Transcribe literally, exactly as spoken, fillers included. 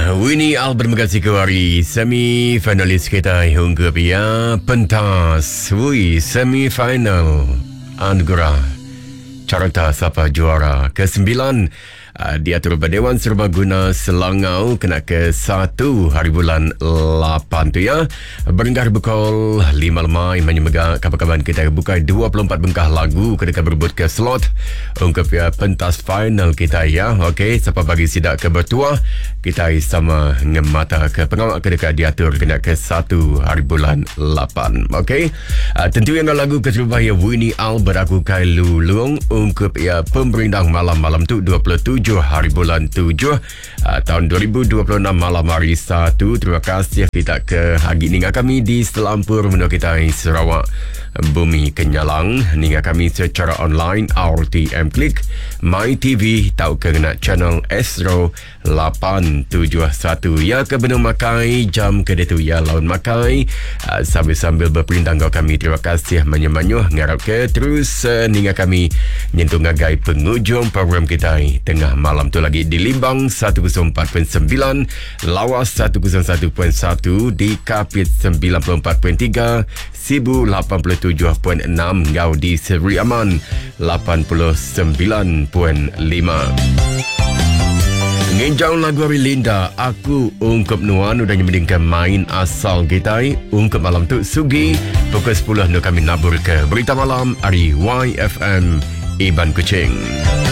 Winnie Albert Megasi Kewari semi finalis kita hingga pia pentas Wui semi final anugerah carta siapa juara kesembilan uh, diatur Dewan Serbaguna Selangau kena ke satu hari bulan lapan tu ya. Berenggar pukul lima lemai menyemega kabar-kabar kita buka dua puluh empat bengkah lagu ketika berebut ke slot ungkap ya pentas final kita ya. Okey, siapa bagi sidak ke bertua kita sama ngemata ke pengawak ketika diatur kena ke satu hari bulan lapan. Okey, uh, tentu yang lagu keseluruhan ya Winnie Albert aku kai lulung ungkap ya pemerintah malam-malam tu dua puluh tujuh hari bulan tujuh uh, tahun dua ribu dua puluh enam malam hari satu. Terima kasih kita ke hagi ninga kami di Selampur menurut kita Sarawak Bumi Kenyalang ninga kami secara online R T M Klik My T V tahu kena channel Astro lapan tujuh satu ya ke benung makai jam ke tu ya laun makai uh, sambil-sambil berperintah kami. Terima kasih menyemanyuh ngarap ke terus uh, ninga kami nyentuh ngagai penghujung program kita tengah malam tu lagi di Limbang seratus empat perpuluhan sembilan, Lawas seratus satu perpuluhan satu, di Kapit sembilan puluh empat perpuluhan tiga, Sibu lapan puluh tujuh perpuluhan enam, Ngau di Seri Aman lapan puluh sembilan perpuluhan lima. Nginjau lagu hari Linda aku ungkap nuan udah nyemedingkan main asal kita ungkap malam tu Sugi pukul sepuluh nu kami nabur ke berita malam hari Y F M Iban Kuching.